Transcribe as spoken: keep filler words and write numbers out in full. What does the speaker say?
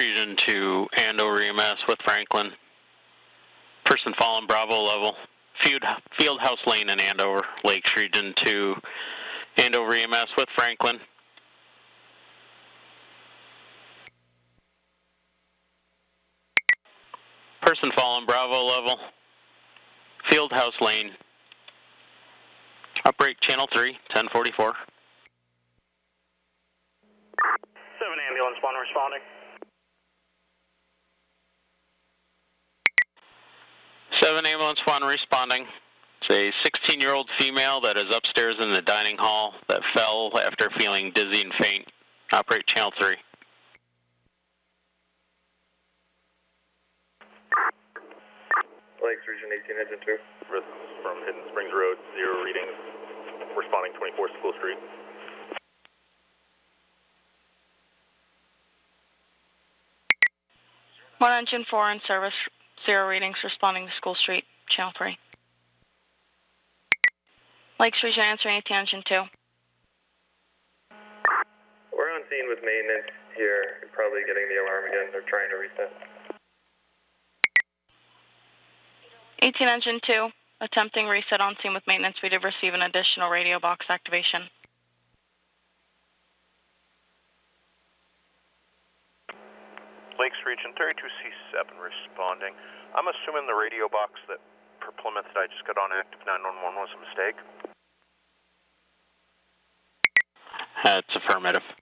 Region to Andover E M S with Franklin. Person fallen Bravo level. Field, Fieldhouse Lane in Andover. Lakes Region to Andover E M S with Franklin. Person fallen Bravo level. Fieldhouse Lane. Uprate Channel three, ten forty-four. seven ambulance one responding. seven ambulance one responding. It's a sixteen-year-old female that is upstairs in the dining hall that fell after feeling dizzy and faint. Operate Channel three. Lakes Region eighteen, Engine two. From Hidden Springs Road, zero readings, responding twenty-four School Street. One engine four in service, zero readings, responding to School Street, Channel three. Lakes Region answering eighteen, Engine two. We're on scene with maintenance here, probably getting the alarm again. They're trying to reset. eighteen, Engine two, attempting reset on scene with maintenance. We did receive an additional radio box activation. Lakes Region thirty-two C seven responding. I'm assuming the radio box that per Plymouth that I just got on active nine one one was a mistake. That's affirmative.